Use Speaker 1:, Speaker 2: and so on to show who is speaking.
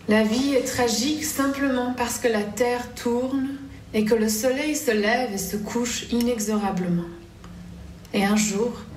Speaker 1: La vie est tragique simplement parce que la terre tourne et que le soleil se lève et se couche inexorablement. Et un jour,